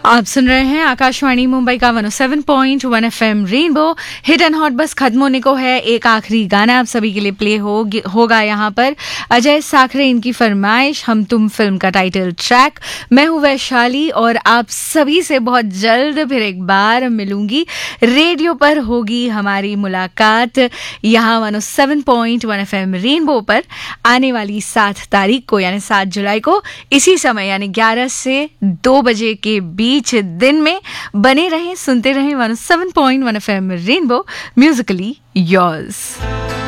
आप सुन रहे हैं आकाशवाणी मुंबई का 107.1 FM rainbow. Hit and hot बस खत्म होने को है। एक आखिरी गाना आप सभी के लिए प्ले होगा यहाँ पर। अजय साखरे इनकी फरमाइश, हम तुम फिल्म का टाइटल ट्रैक। मैं हूँ वैशाली और आप सभी से बहुत जल्द फिर एक बार मिलूंगी। रेडियो पर होगी हमारी मुलाकात यहाँ 107.1 एफएम रेनबो पर आने वाली 7 तारीख को यानी 7 जुलाई को इसी समय यानी 11 से 2 बजे के बीच दिन में। बने रहें, सुनते रहें 107.1 एफएम रेनबो, म्यूजिकली योर्स।